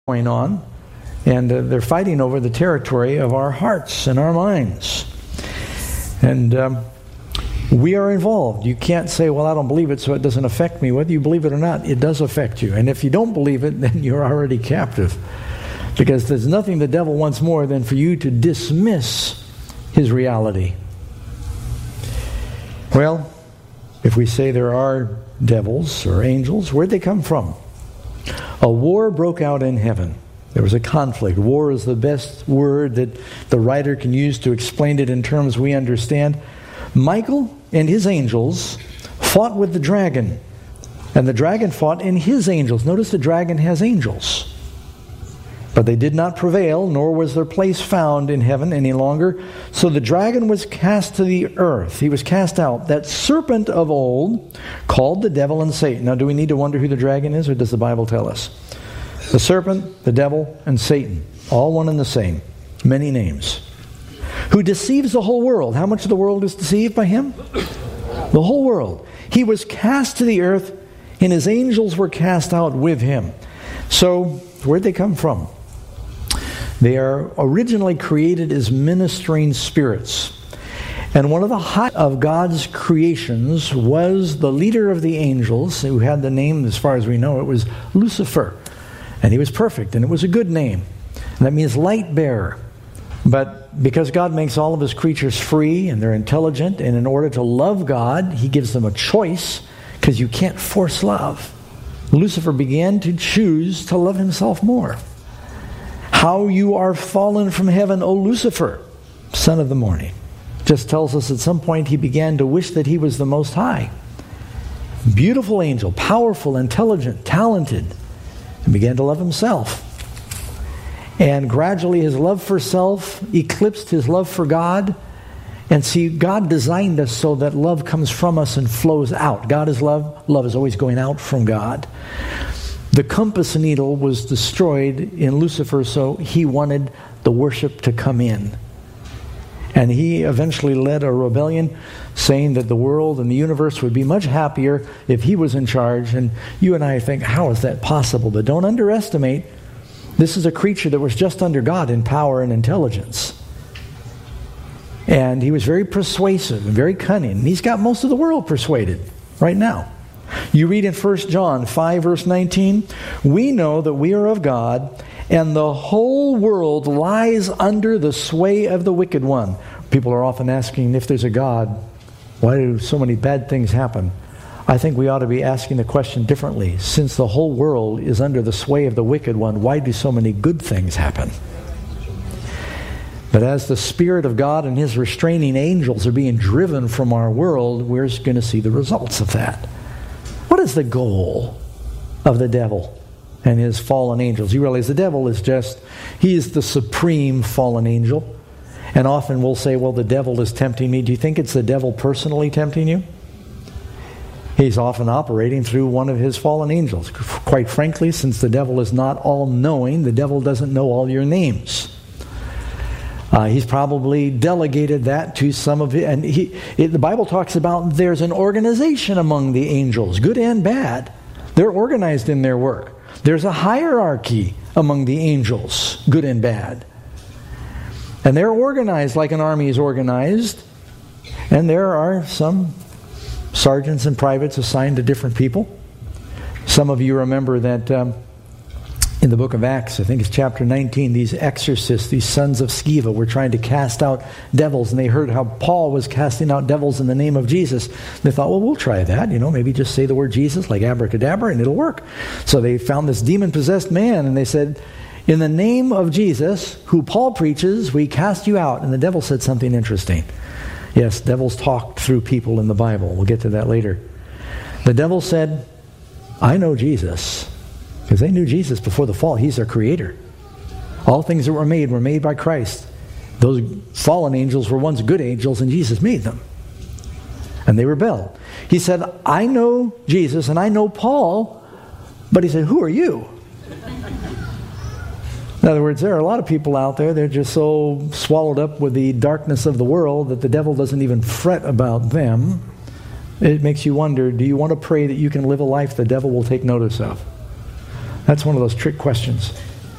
going on, and they're fighting over the territory of our hearts and our minds. And we are involved. You can't say, well, I don't believe it, so it doesn't affect me. Whether you believe it or not, it does affect you. And if you don't believe it, then you're already captive. Because there's nothing the devil wants more than for you to dismiss his reality. Well, if we say there are devils or angels, where'd they come from? A war broke out in heaven. There was a conflict. War is the best word that the writer can use to explain it in terms we understand. Michael and his angels fought with the dragon, and the dragon fought in his angels. Notice the dragon has angels. But they did not prevail, nor was their place found in heaven any longer. So the dragon was cast to the earth. He was cast out. That serpent of old, called the devil and Satan. Now, do we need to wonder who the dragon is, or does the Bible tell us? The serpent, the devil, and Satan. All one and the same. Many names. Who deceives the whole world. How much of the world is deceived by him? The whole world. He was cast to the earth, and his angels were cast out with him. So, where'd they come from? They are originally created as ministering spirits. And one of the height of God's creations was the leader of the angels, who had the name, as far as we know, it was Lucifer. And he was perfect, and it was a good name. And that means light bearer. But because God makes all of his creatures free, and they're intelligent, and in order to love God, he gives them a choice, because you can't force love. Lucifer began to choose to love himself more. How you are fallen from heaven, O Lucifer, son of the morning. Just tells us at some point he began to wish that he was the Most High. Beautiful angel, powerful, intelligent, talented, and began to love himself. And gradually his love for self eclipsed his love for God. And see, God designed us so that love comes from us and flows out. God is love. Love is always going out from God. The compass needle was destroyed in Lucifer, so he wanted the worship to come in. And he eventually led a rebellion, saying that the world and the universe would be much happier if he was in charge. And you and I think, how is that possible? But don't underestimate, this is a creature that was just under God in power and intelligence. And he was very persuasive and very cunning. And he's got most of the world persuaded right now. You read in 1 John 5, verse 19, we know that we are of God, and the whole world lies under the sway of the wicked one. People are often asking, if there's a God, why do so many bad things happen? I think we ought to be asking the question differently. Since the whole world is under the sway of the wicked one, why do so many good things happen? But as the Spirit of God and his restraining angels are being driven from our world, we're going to see the results of that. What is the goal of the devil and his fallen angels? You realize the devil is he is the supreme fallen angel. And often we'll say, well, the devil is tempting me. Do you think it's the devil personally tempting you? He's often operating through one of his fallen angels. Quite frankly, since the devil is not all-knowing, the devil doesn't know all your names. He's probably delegated that to some of it. And the Bible talks about there's an organization among the angels, good and bad. They're organized in their work. There's a hierarchy among the angels, good and bad. And they're organized like an army is organized. And there are some sergeants and privates assigned to different people. Some of you remember that in the book of Acts, I think it's chapter 19, these exorcists, these sons of Sceva, were trying to cast out devils, and they heard how Paul was casting out devils in the name of Jesus. They thought, well, we'll try that. Maybe just say the word Jesus, like abracadabra, and it'll work. So they found this demon-possessed man, and they said, in the name of Jesus, who Paul preaches, we cast you out. And the devil said something interesting. Yes, devils talked through people in the Bible. We'll get to that later. The devil said, I know Jesus. Because they knew Jesus before the fall. He's their creator. All things that were made by Christ. Those fallen angels were once good angels, and Jesus made them. And they rebelled. He said, I know Jesus and I know Paul, but he said, who are you? In other words, there are a lot of people out there, they're just so swallowed up with the darkness of the world that the devil doesn't even fret about them. It makes you wonder, do you want to pray that you can live a life the devil will take notice of? That's one of those trick questions.